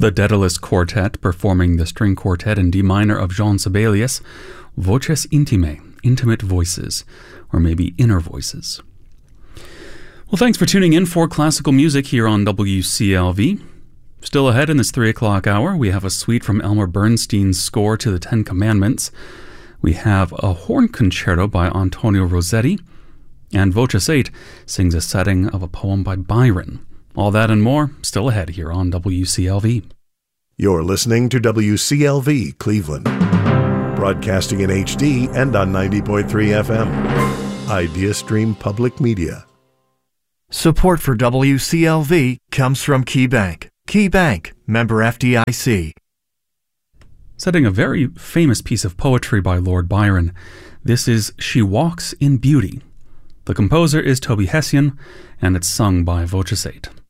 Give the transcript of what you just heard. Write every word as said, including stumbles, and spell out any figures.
The Daedalus Quartet performing the string quartet in D minor of Jean Sibelius, Voces Intimae, intimate voices, or maybe inner voices. Well, thanks for tuning in for classical music here on W C L V. Still ahead in this three o'clock hour, we have a suite from Elmer Bernstein's score to the Ten Commandments. We have a horn concerto by Antonio Rossetti, and Voces eight sings a setting of a poem by Byron. All that and more still ahead here on W C L V. You're listening to W C L V Cleveland, broadcasting in H D and on ninety point three F M. IdeaStream Public Media. Support for W C L V comes from KeyBank. KeyBank, member F D I C. Setting a very famous piece of poetry by Lord Byron, this is She Walks in Beauty. The composer is Toby Hessian, and it's sung by Voces eight.